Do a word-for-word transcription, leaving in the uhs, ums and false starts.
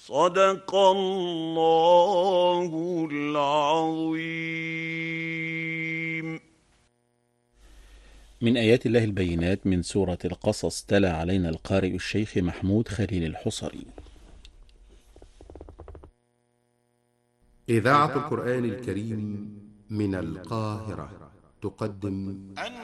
صدق الله العظيم. من آيات الله البينات من سورة القصص، تلا علينا القارئ الشيخ محمود خليل الحصري. إذاعة القرآن الكريم من القاهرة تقدم